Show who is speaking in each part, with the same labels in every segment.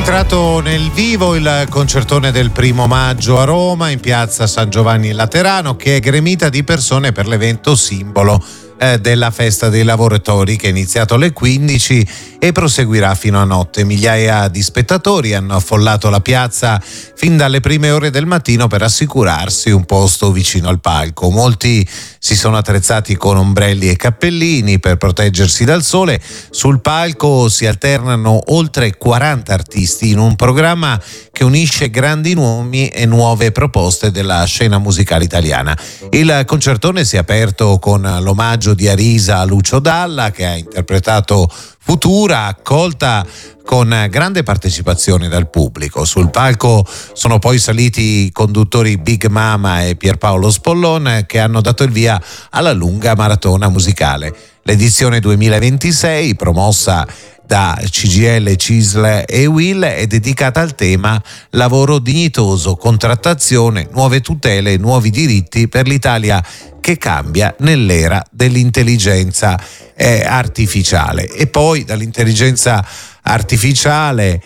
Speaker 1: Entrato nel vivo il concertone del 1° maggio a Roma, in piazza San Giovanni Laterano, che è gremita di persone per l'evento simbolo della festa dei lavoratori, che è iniziato alle 15 e proseguirà fino a notte. Migliaia di spettatori hanno affollato la piazza fin dalle prime ore del mattino per assicurarsi un posto vicino al palco. Molti si sono attrezzati con ombrelli e cappellini per proteggersi dal sole. Sul palco si alternano oltre 40 artisti in un programma che unisce grandi nomi e nuove proposte della scena musicale italiana. Il concertone si è aperto con l'omaggio di Arisa a Lucio Dalla, che ha interpretato Futura, accolta con grande partecipazione dal pubblico. Sul palco sono poi saliti i conduttori Big Mama e Pierpaolo Spollon, che hanno dato il via alla lunga maratona musicale. L'edizione 2026, promossa da CGIL, CISL e UIL, è dedicata al tema lavoro dignitoso, contrattazione, nuove tutele e nuovi diritti per l'Italia che cambia nell'era dell'intelligenza artificiale. E poi dall'intelligenza artificiale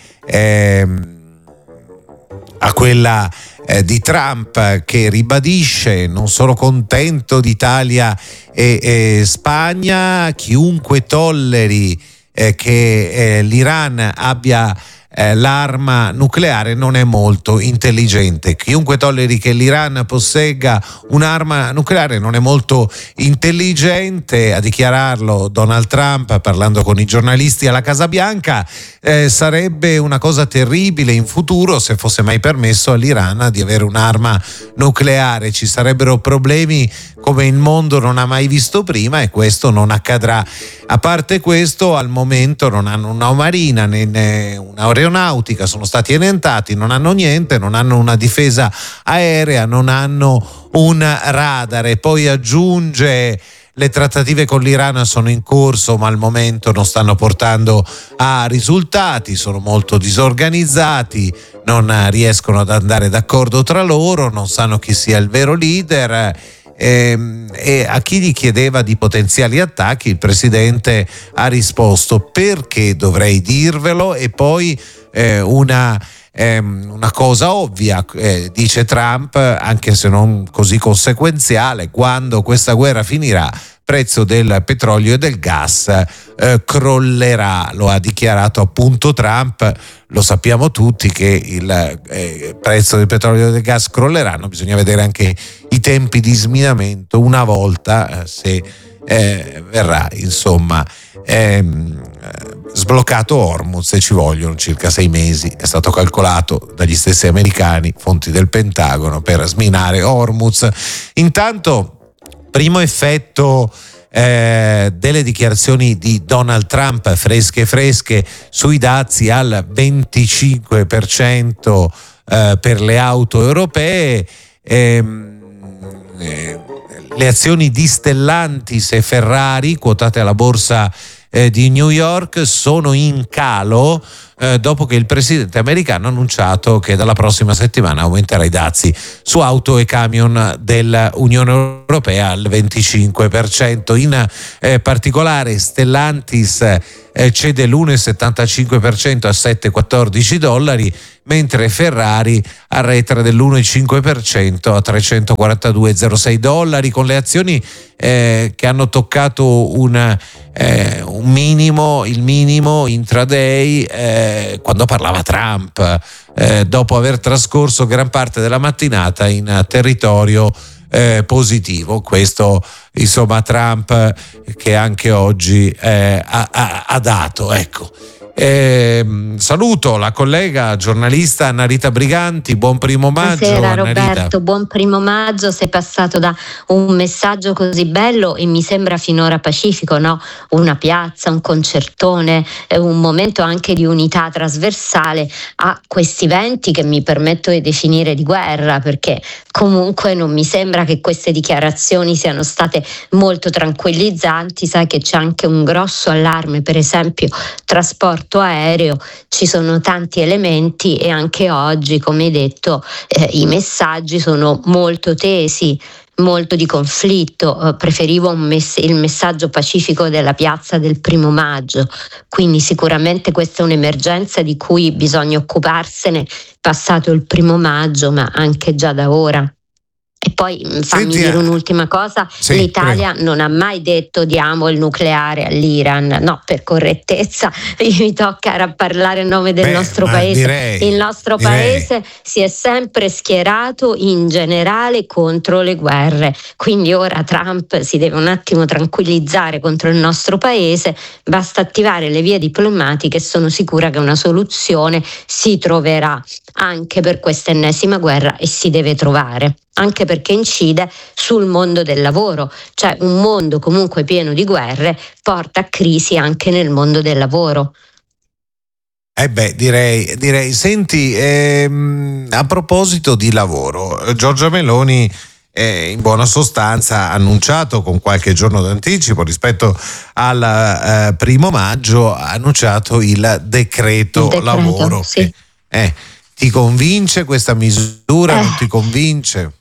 Speaker 1: a quella di Trump, che ribadisce: non sono contento d'Italia e Spagna, chiunque tolleri che l'Iran abbia l'arma nucleare non è molto intelligente. Chiunque tolleri che l'Iran possegga un'arma nucleare non è molto intelligente. A dichiararlo Donald Trump, parlando con i giornalisti alla Casa Bianca. Sarebbe una cosa terribile in futuro se fosse mai permesso all'Iran di avere un'arma nucleare. Ci sarebbero problemi come il mondo non ha mai visto prima, e questo non accadrà. A parte questo, al momento non hanno una marina né un'aeronautica, sono stati annientati, non hanno niente, non hanno una difesa aerea, non hanno un radar. E poi aggiunge: le trattative con l'Iran sono in corso, ma al momento non stanno portando a risultati, sono molto disorganizzati, non riescono ad andare d'accordo tra loro, non sanno chi sia il vero leader. E a chi gli chiedeva di potenziali attacchi, il presidente ha risposto: perché dovrei dirvelo? E poi una cosa ovvia, dice Trump, anche se non così conseguenziale: quando questa guerra finirà, prezzo del petrolio e del gas crollerà. Lo ha dichiarato appunto Trump. Lo sappiamo tutti che il prezzo del petrolio e del gas crolleranno. Bisogna vedere anche i tempi di sminamento una volta se verrà sbloccato Hormuz, e ci vogliono circa 6 mesi, è stato calcolato dagli stessi americani, fonti del Pentagono, per sminare Hormuz. Intanto, primo effetto delle dichiarazioni di Donald Trump, fresche sui dazi al 25% per le auto europee. Le azioni di Stellantis e Ferrari, quotate alla borsa di New York, sono in calo dopo che il presidente americano ha annunciato che dalla prossima settimana aumenterà i dazi su auto e camion dell'Unione Europea al 25%. In particolare Stellantis cede l'1,75% a $714, mentre Ferrari arretra dell'1,5% a $342,06, con le azioni che hanno toccato un minimo, il minimo intraday quando parlava Trump, dopo aver trascorso gran parte della mattinata in territorio positivo. Questo insomma Trump, che anche oggi ha dato, ecco. Saluto la collega giornalista Annarita Briganti. Buon 1° maggio.
Speaker 2: Buonasera
Speaker 1: Annarita.
Speaker 2: Roberto, buon 1° maggio. Sei passato da un messaggio così bello e mi sembra finora pacifico, no? Una piazza, un concertone, un momento anche di unità trasversale, a questi venti che mi permetto di definire di guerra, perché comunque non mi sembra che queste dichiarazioni siano state molto tranquillizzanti. Sai che c'è anche un grosso allarme, per esempio trasporto aereo, ci sono tanti elementi, e anche oggi, come hai detto, i messaggi sono molto tesi, molto di conflitto, preferivo il messaggio pacifico della piazza del 1° maggio, quindi sicuramente questa è un'emergenza di cui bisogna occuparsene passato il 1° maggio, ma anche già da ora. E poi fammi dire un'ultima cosa,
Speaker 1: sì,
Speaker 2: l'Italia
Speaker 1: prego.
Speaker 2: non ha mai detto diamo il nucleare all'Iran, no, per correttezza mi tocca parlare a nome del nostro paese. Il nostro paese si è sempre schierato in generale contro le guerre, quindi ora Trump si deve un attimo tranquillizzare contro il nostro paese, basta attivare le vie diplomatiche e sono sicura che una soluzione si troverà anche per questa ennesima guerra, e si deve trovare, anche perché incide sul mondo del lavoro, cioè un mondo comunque pieno di guerre porta a crisi anche nel mondo del lavoro.
Speaker 1: Direi. Senti, a proposito di lavoro, Giorgia Meloni in buona sostanza ha annunciato con qualche giorno d'anticipo rispetto al 1° maggio, ha annunciato il decreto lavoro.
Speaker 2: Sì.
Speaker 1: Ti convince questa misura? Non ti convince?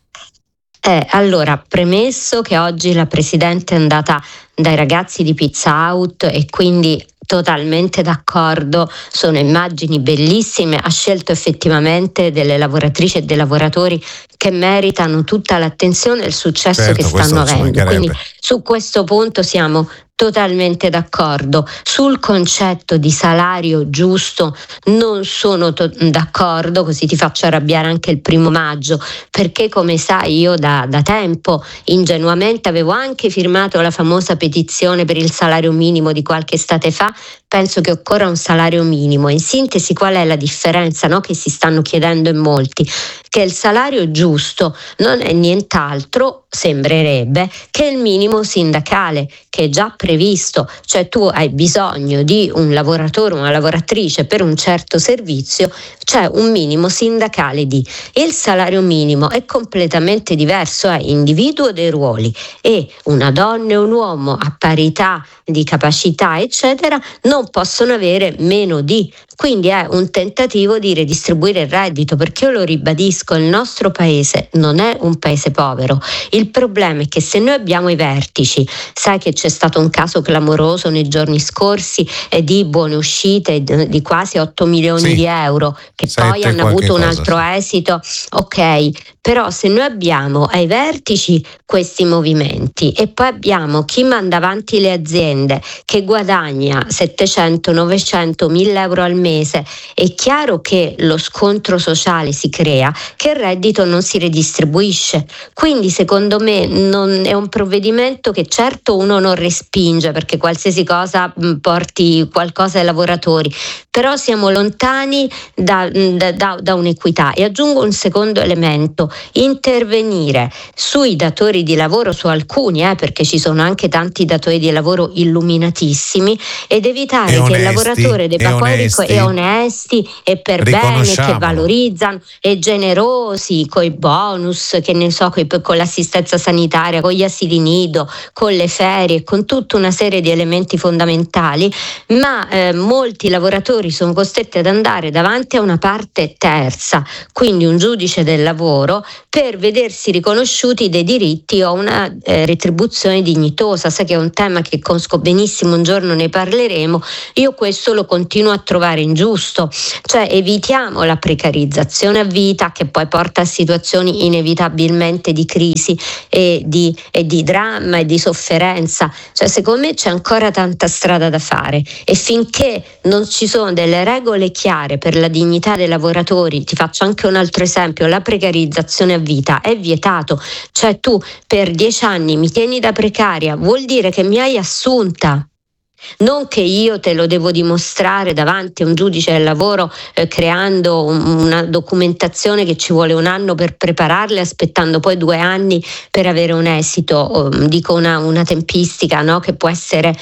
Speaker 2: Allora, premesso che oggi la Presidente è andata dai ragazzi di Pizza Out e quindi totalmente d'accordo, sono immagini bellissime, ha scelto effettivamente delle lavoratrici e dei lavoratori che meritano tutta l'attenzione e il successo che stanno avendo, quindi su questo punto siamo totalmente d'accordo. Sul concetto di salario giusto non sono d'accordo, così ti faccio arrabbiare anche il 1° maggio, perché come sai io da tempo ingenuamente avevo anche firmato la famosa petizione per il salario minimo di qualche estate fa. Penso che occorra un salario minimo. In sintesi, qual è la differenza, no, che si stanno chiedendo in molti? Che il salario giusto non è nient'altro, sembrerebbe, che il minimo sindacale, che è già previsto, cioè tu hai bisogno di un lavoratore o una lavoratrice per un certo servizio, c'è un minimo sindacale di. Il salario minimo è completamente diverso, è individuo dei ruoli, e una donna e un uomo a parità di capacità eccetera non possono avere meno di. Quindi è un tentativo di redistribuire il reddito, perché io lo ribadisco, il nostro paese non è un paese povero. Il problema è che se noi abbiamo i vertici, sai che c'è stato un caso clamoroso nei giorni scorsi di buone uscite di quasi 8 milioni di euro, che poi hanno avuto un altro esito, ok, però se noi abbiamo ai vertici questi movimenti e poi abbiamo chi manda avanti le aziende che guadagna 700, 900, 1000 euro al mese, è chiaro che lo scontro sociale si crea, che il reddito non si redistribuisce. Quindi secondo me non è un provvedimento che certo uno non respinge, perché qualsiasi cosa porti qualcosa ai lavoratori, però siamo lontani da un'equità. E aggiungo un secondo elemento: intervenire sui datori di lavoro, su alcuni, perché ci sono anche tanti datori di lavoro illuminatissimi, ed evitare che il lavoratore debba poi onesti e per bene, che valorizzano e generosi coi bonus, che ne so, con l'assistenza sanitaria, con gli asili nido, con le ferie, con tutta una serie di elementi fondamentali, ma molti lavoratori sono costretti ad andare davanti a una parte terza, quindi un giudice del lavoro, per vedersi riconosciuti dei diritti o una retribuzione dignitosa. Sai che è un tema che conosco benissimo, un giorno ne parleremo. Io questo lo continuo a trovare ingiusto, cioè evitiamo la precarizzazione a vita, che poi porta a situazioni inevitabilmente di crisi e di dramma e di sofferenza. Cioè secondo me c'è ancora tanta strada da fare, e finché non ci sono delle regole chiare per la dignità dei lavoratori, ti faccio anche un altro esempio: la precarizzazione a vita è vietato, cioè tu per 10 anni mi tieni da precaria, vuol dire che mi hai assunta, non che io te lo devo dimostrare davanti a un giudice del lavoro creando una documentazione che ci vuole un anno per prepararle, aspettando poi 2 anni per avere un esito, dico una tempistica, no, che può essere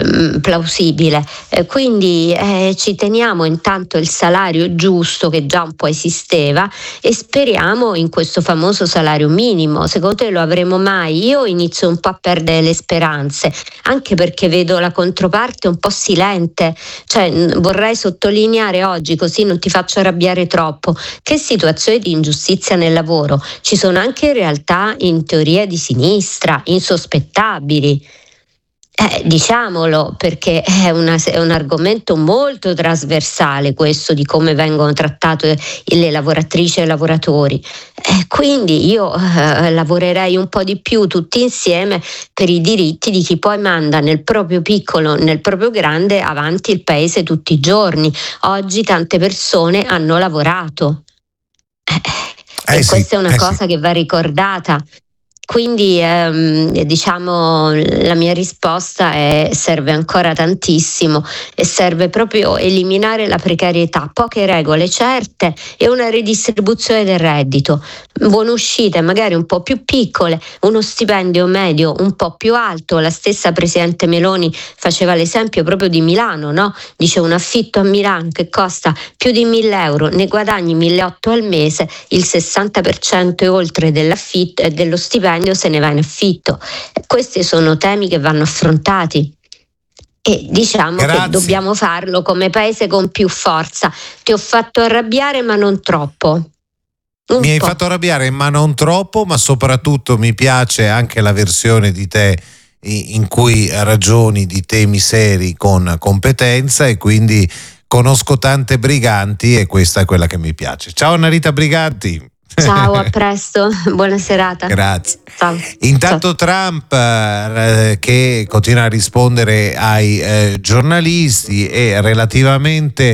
Speaker 2: plausibile. Quindi ci teniamo intanto il salario giusto, che già un po' esisteva, e speriamo in questo famoso salario minimo. Secondo te lo avremo mai? Io inizio un po' a perdere le speranze, anche perché vedo la controparte parte un po' silente. Cioè, vorrei sottolineare oggi, così non ti faccio arrabbiare troppo, che situazioni di ingiustizia nel lavoro ci sono anche in realtà in teoria di sinistra, insospettabili. Diciamolo, perché è un argomento molto trasversale questo di come vengono trattate le lavoratrici e i lavoratori. Quindi io lavorerei un po' di più tutti insieme per i diritti di chi poi manda nel proprio piccolo, nel proprio grande avanti il paese tutti i giorni. Oggi tante persone hanno lavorato e questa è una cosa che va ricordata. Quindi diciamo la mia risposta è: serve ancora tantissimo e serve proprio eliminare la precarietà, poche regole certe e una ridistribuzione del reddito, buone uscite magari un po' più piccole, uno stipendio medio un po' più alto. La stessa Presidente Meloni faceva l'esempio proprio di Milano, no? Dice: un affitto a Milano che costa più di 1.000 euro, ne guadagni 1.800 al mese, il 60% e oltre dell'affitto e dello stipendio se ne va in affitto. Questi sono temi che vanno affrontati e diciamo che dobbiamo farlo come paese con più forza. Ti ho fatto arrabbiare, ma non troppo.
Speaker 1: Mi hai fatto arrabbiare, ma non troppo, ma soprattutto mi piace anche la versione di te in cui ragioni di temi seri con competenza, e quindi conosco tante Briganti e questa è quella che mi piace. Ciao Annarita Briganti.
Speaker 2: Ciao, a presto, buona serata.
Speaker 1: Grazie.
Speaker 2: Ciao.
Speaker 1: Intanto Trump che continua a rispondere ai giornalisti e relativamente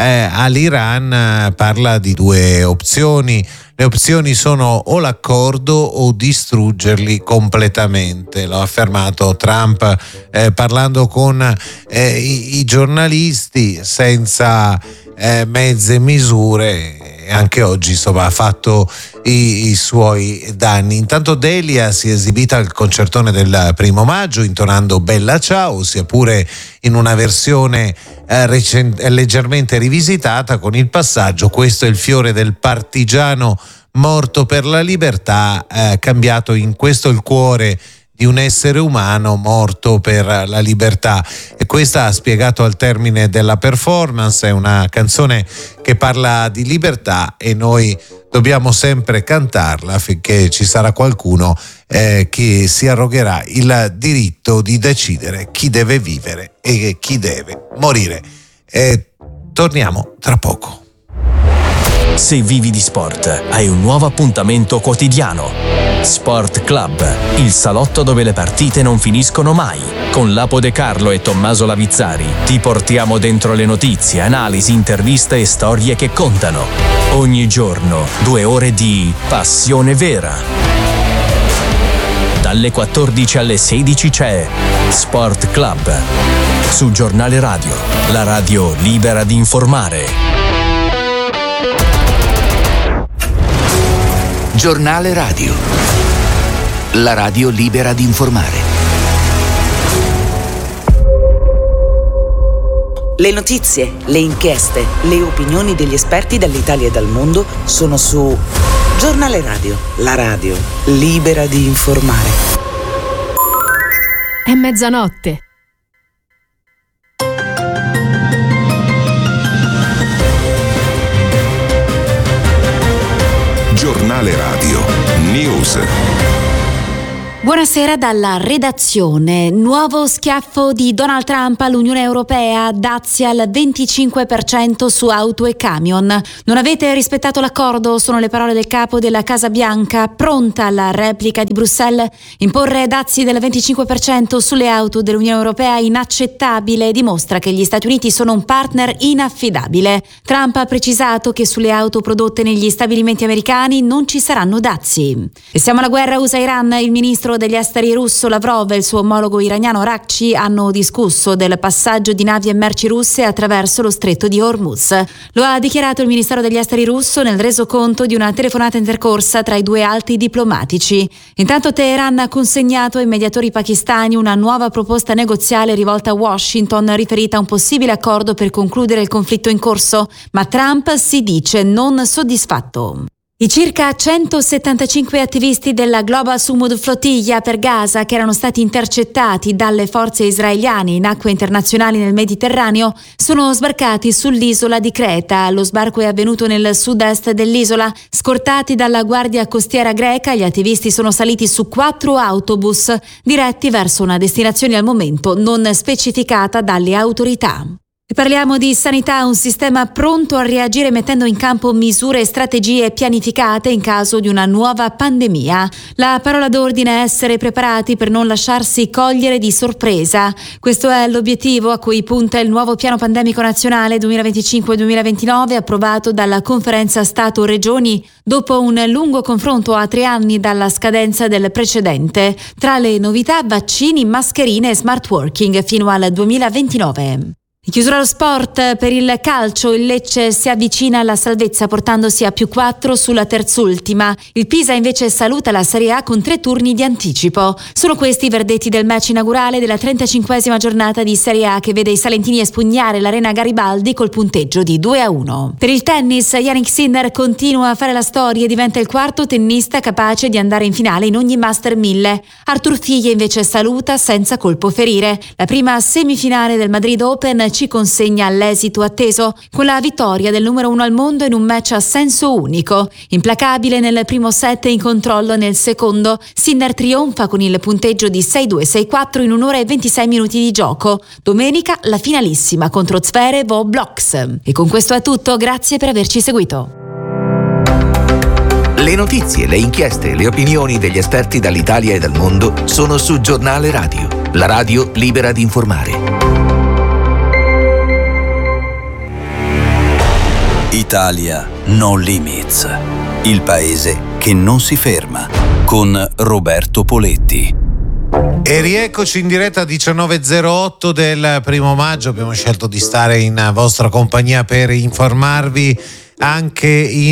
Speaker 1: all'Iran parla di due opzioni. Le opzioni sono o l'accordo o distruggerli completamente. L'ha affermato Trump parlando con i giornalisti senza mezze misure. Anche oggi insomma ha fatto i suoi danni. Intanto Delia si è esibita al concertone del 1° maggio intonando Bella Ciao, sia pure in una versione leggermente rivisitata, con il passaggio "questo è il fiore del partigiano morto per la libertà", cambiato in "questo è il cuore di un essere umano morto per la libertà". E questa, ha spiegato al termine della performance, è una canzone che parla di libertà e noi dobbiamo sempre cantarla finché ci sarà qualcuno che si arrogherà il diritto di decidere chi deve vivere e chi deve morire. Torniamo tra poco.
Speaker 3: Se vivi di sport, hai un nuovo appuntamento quotidiano. Sport Club, il salotto dove le partite non finiscono mai. Con Lapo De Carlo e Tommaso Lavizzari ti portiamo dentro le notizie, analisi, interviste e storie che contano. Ogni giorno 2 ore di passione vera. Dalle 14 alle 16 c'è Sport Club su Giornale Radio, la radio libera di informare.
Speaker 4: Giornale Radio, la radio libera di informare.
Speaker 5: Le notizie, le inchieste, le opinioni degli esperti dall'Italia e dal mondo sono su Giornale Radio, la radio libera di informare.
Speaker 6: È mezzanotte.
Speaker 7: Giornale Radio News.
Speaker 6: Buonasera dalla redazione. Nuovo schiaffo di Donald Trump all'Unione Europea, dazi al 25% su auto e camion. Non avete rispettato l'accordo, sono le parole del capo della Casa Bianca, pronta alla replica di Bruxelles. Imporre dazi del 25% sulle auto dell'Unione Europea inaccettabile, dimostra che gli Stati Uniti sono un partner inaffidabile. Trump ha precisato che sulle auto prodotte negli stabilimenti americani non ci saranno dazi. E siamo alla guerra USA-Iran. Il ministro degli esteri russo Lavrov e il suo omologo iraniano Araghchi hanno discusso del passaggio di navi e merci russe attraverso lo stretto di Hormuz. Lo ha dichiarato il ministero degli esteri russo nel resoconto di una telefonata intercorsa tra i due alti diplomatici. Intanto Teheran ha consegnato ai mediatori pakistani una nuova proposta negoziale rivolta a Washington, riferita a un possibile accordo per concludere il conflitto in corso, ma Trump si dice non soddisfatto. I circa 175 attivisti della Global Sumud Flottiglia per Gaza che erano stati intercettati dalle forze israeliane in acque internazionali nel Mediterraneo sono sbarcati sull'isola di Creta. Lo sbarco è avvenuto nel sud-est dell'isola. Scortati dalla guardia costiera greca, gli attivisti sono saliti su 4 autobus diretti verso una destinazione al momento non specificata dalle autorità. E parliamo di sanità, un sistema pronto a reagire mettendo in campo misure e strategie pianificate in caso di una nuova pandemia. La parola d'ordine è essere preparati per non lasciarsi cogliere di sorpresa. Questo è l'obiettivo a cui punta il nuovo piano pandemico nazionale 2025-2029 approvato dalla Conferenza Stato-Regioni dopo un lungo confronto a 3 anni dalla scadenza del precedente. Tra le novità, vaccini, mascherine e smart working fino al 2029. In chiusura allo sport, per il calcio il Lecce si avvicina alla salvezza portandosi a +4 sulla terzultima. Il Pisa invece saluta la Serie A con 3 turni di anticipo. Sono questi i verdetti del match inaugurale della 35esima giornata di Serie A che vede i salentini espugnare l'Arena Garibaldi col punteggio di 2-1. Per il tennis, Jannik Sinner continua a fare la storia e diventa il 4º tennista capace di andare in finale in ogni Master 1000. Arthur Figlie invece saluta senza colpo ferire. La prima semifinale del Madrid Open ci consegna l'esito atteso, con la vittoria del numero 1 al mondo in un match a senso unico. Implacabile nel primo set e in controllo nel secondo, Sinner trionfa con il punteggio di 6-2, 6-4 in 1 ora e 26 minuti di gioco. Domenica la finalissima contro Zverev o Bloks. E con questo è tutto, grazie per averci seguito.
Speaker 4: Le notizie, le inchieste e le opinioni degli esperti dall'Italia e dal mondo sono su Giornale Radio, la radio libera di informare.
Speaker 8: Italia No Limits, il paese che non si ferma, con Roberto Poletti.
Speaker 1: E rieccoci in diretta 19.08 del 1 maggio, abbiamo scelto di stare in vostra compagnia per informarvi anche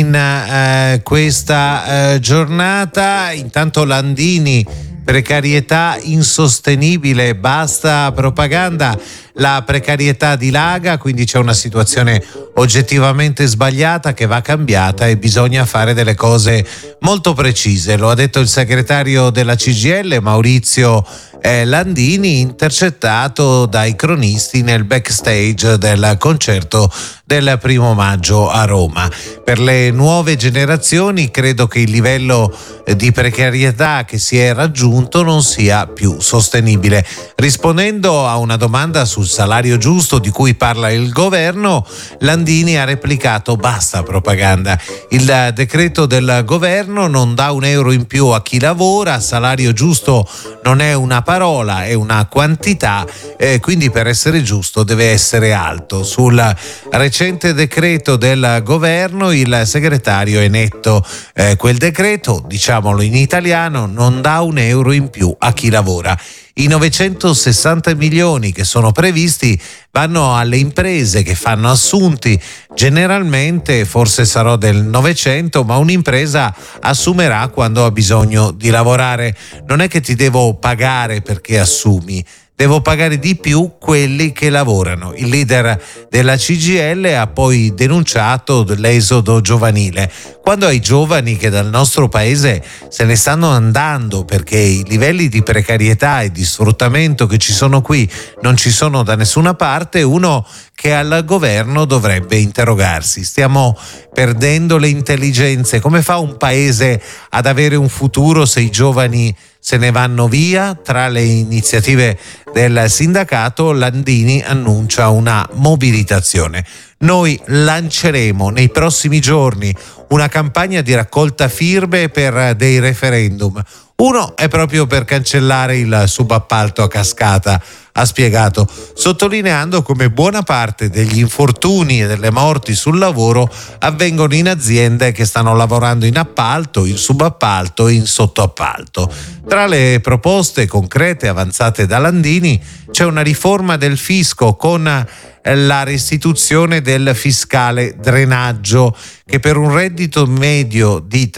Speaker 1: in questa giornata. Intanto Landini, precarietà insostenibile, basta propaganda. La precarietà dilaga, quindi c'è una situazione oggettivamente sbagliata che va cambiata e bisogna fare delle cose molto precise. Lo ha detto il segretario della CGIL Maurizio Landini, intercettato dai cronisti nel backstage del concerto del 1 maggio a Roma. Per le nuove generazioni credo che il livello di precarietà che si è raggiunto non sia più sostenibile. Rispondendo a una domanda sul salario giusto di cui parla il governo, Landini ha replicato: basta propaganda, il decreto del governo non dà €1 in più a chi lavora, salario giusto non è una parola, è una quantità, quindi per essere giusto deve essere alto. Sul recente decreto del governo il segretario è netto, quel decreto, diciamolo in italiano, non dà €1 in più a chi lavora. I 960 milioni che sono previsti vanno alle imprese che fanno assunti. Generalmente, forse sarò del 900, ma un'impresa assumerà quando ha bisogno di lavorare. Non è che ti devo pagare perché assumi, devo pagare di più quelli che lavorano. Il leader della CGIL ha poi denunciato l'esodo giovanile. Quando ai giovani che dal nostro paese se ne stanno andando perché i livelli di precarietà e di sfruttamento che ci sono qui non ci sono da nessuna parte, uno che al governo dovrebbe interrogarsi. Stiamo perdendo le intelligenze. Come fa un paese ad avere un futuro se i giovani se ne vanno via? Tra le iniziative del sindacato, Landini annuncia una mobilitazione. Noi lanceremo nei prossimi giorni una campagna di raccolta firme per dei referendum. Uno è proprio per cancellare il subappalto a cascata, ha spiegato, sottolineando come buona parte degli infortuni e delle morti sul lavoro avvengono in aziende che stanno lavorando in appalto, in subappalto e in sottoappalto. Tra le proposte concrete avanzate da Landini c'è una riforma del fisco con la restituzione del fiscale drenaggio, che per un reddito medio di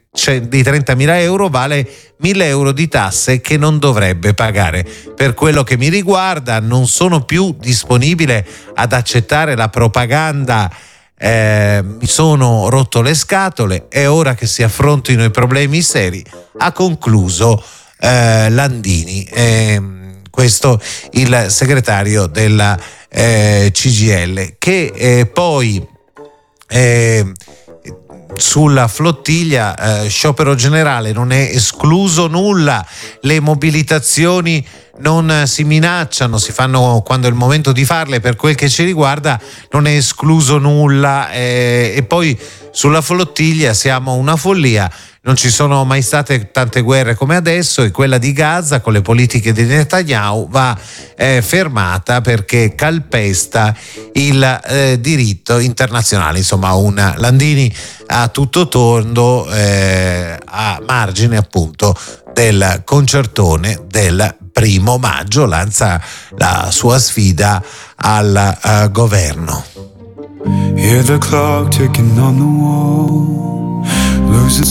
Speaker 1: 30.000 euro vale 1.000 euro di tasse che non dovrebbe pagare. Per quello che mi riguarda non sono più disponibile ad accettare la propaganda mi sono rotto le scatole, è ora che si affrontino i problemi seri, ha concluso Landini, questo il segretario della CGIL, che poi sulla flottiglia sciopero generale, non è escluso nulla, le mobilitazioni non si minacciano, si fanno quando è il momento di farle, per quel che ci riguarda non è escluso nulla, e poi sulla flottiglia siamo una follia. Non ci sono mai state tante guerre come adesso, e quella di Gaza con le politiche di Netanyahu va fermata perché calpesta il diritto internazionale. Insomma, un Landini a tutto tondo, a margine appunto del concertone del 1° maggio, lancia la sua sfida al governo.
Speaker 9: Hear the clock ticking on the wall, lose its